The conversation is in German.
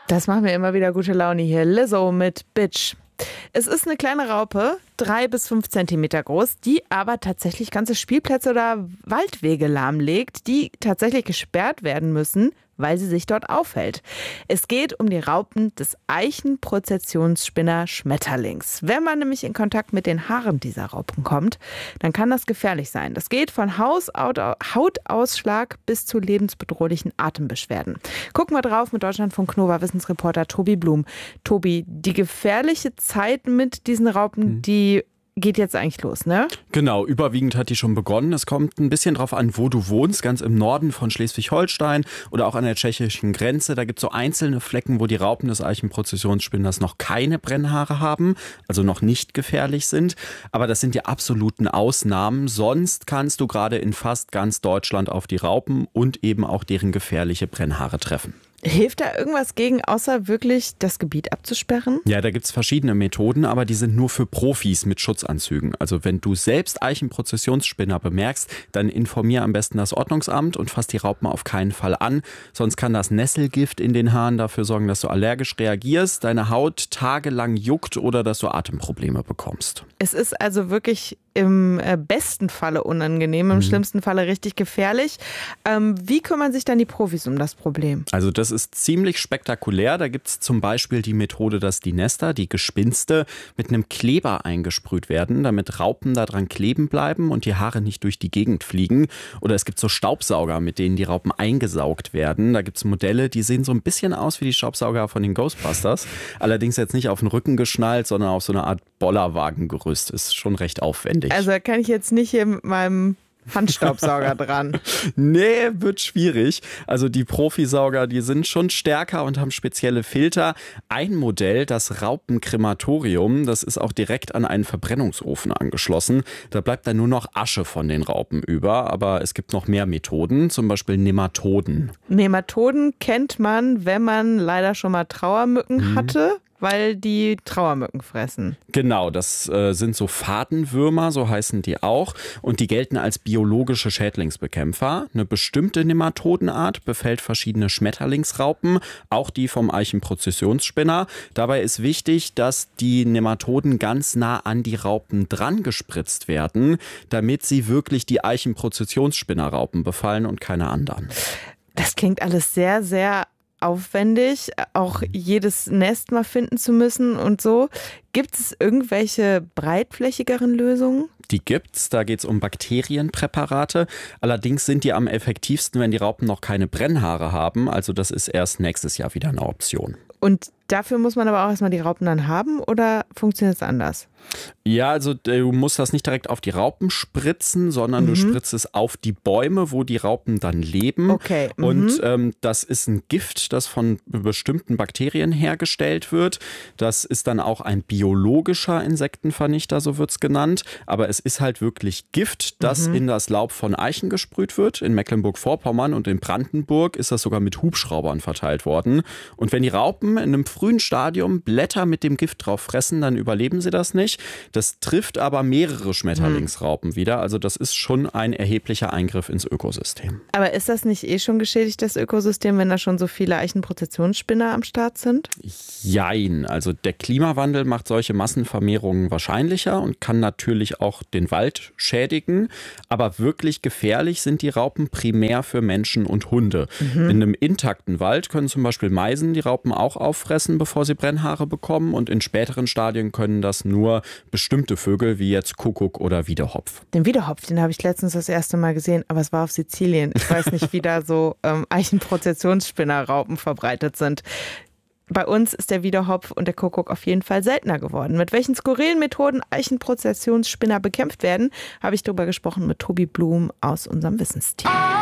Das macht mir immer wieder gute Laune hier. Lizzo mit Bitch. Es ist eine kleine Raupe, 3 bis 5 Zentimeter groß, die aber tatsächlich ganze Spielplätze oder Waldwege lahmlegt, die tatsächlich gesperrt werden müssen, weil sie sich dort aufhält. Es geht um die Raupen des Eichenprozessionsspinner Schmetterlings. Wenn man nämlich in Kontakt mit den Haaren dieser Raupen kommt, dann kann das gefährlich sein. Das geht von Hautausschlag bis zu lebensbedrohlichen Atembeschwerden. Gucken wir drauf mit Deutschlandfunk Nova Wissensreporter Tobi Blum. Tobi, die gefährliche Zeit mit diesen Raupen, die geht jetzt eigentlich los, ne? Genau, überwiegend hat die schon begonnen. Es kommt ein bisschen drauf an, wo du wohnst, ganz im Norden von Schleswig-Holstein oder auch an der tschechischen Grenze. Da gibt es so einzelne Flecken, wo die Raupen des Eichenprozessionsspinners noch keine Brennhaare haben, also noch nicht gefährlich sind. Aber das sind die absoluten Ausnahmen. Sonst kannst du gerade in fast ganz Deutschland auf die Raupen und eben auch deren gefährliche Brennhaare treffen. Hilft da irgendwas gegen, außer wirklich das Gebiet abzusperren? Ja, da gibt es verschiedene Methoden, aber die sind nur für Profis mit Schutzanzügen. Also wenn du selbst Eichenprozessionsspinner bemerkst, dann informier am besten das Ordnungsamt und fass die Raupen auf keinen Fall an. Sonst kann das Nesselgift in den Haaren dafür sorgen, dass du allergisch reagierst, deine Haut tagelang juckt oder dass du Atemprobleme bekommst. Es ist also wirklich im besten Falle unangenehm, im schlimmsten Falle richtig gefährlich. Wie kümmern sich dann die Profis um das Problem? Also das ist ziemlich spektakulär. Da gibt es zum Beispiel die Methode, dass die Nester, die Gespinste, mit einem Kleber eingesprüht werden, damit Raupen da dran kleben bleiben und die Haare nicht durch die Gegend fliegen. Oder es gibt so Staubsauger, mit denen die Raupen eingesaugt werden. Da gibt es Modelle, die sehen so ein bisschen aus wie die Staubsauger von den Ghostbusters. Allerdings jetzt nicht auf den Rücken geschnallt, sondern auf so eine Art Bollerwagengerüst. Ist schon recht aufwendig. Also da kann ich jetzt nicht hier mit meinem Handstaubsauger dran. Nee, wird schwierig. Also die Profisauger, die sind schon stärker und haben spezielle Filter. Ein Modell, das Raupenkrematorium, das ist auch direkt an einen Verbrennungsofen angeschlossen. Da bleibt dann nur noch Asche von den Raupen über. Aber es gibt noch mehr Methoden, zum Beispiel Nematoden. Nematoden kennt man, wenn man leider schon mal Trauermücken hatte, weil die Trauermücken fressen. Genau, das sind so Fadenwürmer, so heißen die auch. Und die gelten als biologische Schädlingsbekämpfer. Eine bestimmte Nematodenart befällt verschiedene Schmetterlingsraupen, auch die vom Eichenprozessionsspinner. Dabei ist wichtig, dass die Nematoden ganz nah an die Raupen dran gespritzt werden, damit sie wirklich die Eichenprozessionsspinnerraupen befallen und keine anderen. Das klingt alles sehr, sehr aufwendig, auch jedes Nest mal finden zu müssen und so. Gibt es irgendwelche breitflächigeren Lösungen? Die gibt's, da geht's um Bakterienpräparate. Allerdings sind die am effektivsten, wenn die Raupen noch keine Brennhaare haben. Also das ist erst nächstes Jahr wieder eine Option. Und dafür muss man aber auch erstmal die Raupen dann haben oder funktioniert es anders? Ja, also du musst das nicht direkt auf die Raupen spritzen, sondern du spritzt es auf die Bäume, wo die Raupen dann leben. Okay. Und das ist ein Gift, das von bestimmten Bakterien hergestellt wird. Das ist dann auch ein biologischer Insektenvernichter, so wird's genannt. Aber es ist halt wirklich Gift, das in das Laub von Eichen gesprüht wird. In Mecklenburg-Vorpommern und in Brandenburg ist das sogar mit Hubschraubern verteilt worden. Und wenn die Raupen in einem frühen Stadium Blätter mit dem Gift drauf fressen, dann überleben sie das nicht. Das trifft aber mehrere Schmetterlingsraupen wieder. Also das ist schon ein erheblicher Eingriff ins Ökosystem. Aber ist das nicht eh schon geschädigt, das Ökosystem, wenn da schon so viele Eichenprozessionsspinner am Start sind? Jein. Also der Klimawandel macht solche Massenvermehrungen wahrscheinlicher und kann natürlich auch den Wald schädigen. Aber wirklich gefährlich sind die Raupen primär für Menschen und Hunde. In einem intakten Wald können zum Beispiel Meisen die Raupen auch auffressen, bevor sie Brennhaare bekommen. Und in späteren Stadien können das nur bestimmte Vögel wie jetzt Kuckuck oder Wiedehopf. Den Wiedehopf, den habe ich letztens das erste Mal gesehen, aber es war auf Sizilien. Ich weiß nicht, wie da so Eichenprozessionsspinnerraupen verbreitet sind. Bei uns ist der Wiedehopf und der Kuckuck auf jeden Fall seltener geworden. Mit welchen skurrilen Methoden Eichenprozessionsspinner bekämpft werden, habe ich darüber gesprochen mit Tobi Blum aus unserem Wissensteam.